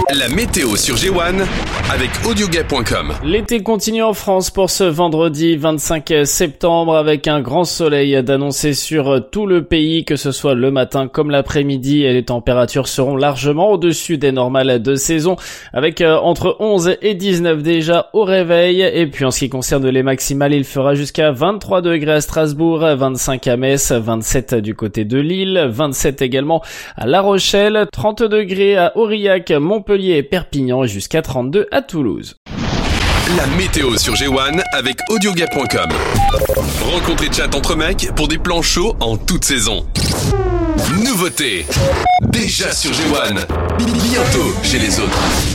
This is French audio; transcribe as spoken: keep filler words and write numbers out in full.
La météo sur G un avec audioguet point com. L'été continue en France pour ce vendredi vingt-cinq septembre avec un grand soleil d'annoncer sur tout le pays, que ce soit le matin comme l'après-midi, et les températures seront largement au-dessus des normales de saison avec entre onze et dix-neuf déjà au réveil. Et puis en ce qui concerne les maximales, il fera jusqu'à vingt-trois degrés à Strasbourg, vingt-cinq à Metz, vingt-sept du côté de Lille, vingt-sept également à La Rochelle, trente degrés à Aurillac, Montpellier et Perpignan et jusqu'à trente-deux à Toulouse. La météo sur G un avec audioguet point com. Rencontre et chat entre mecs pour des plans chauds en toute saison. Nouveauté déjà sur G un, bientôt chez les autres.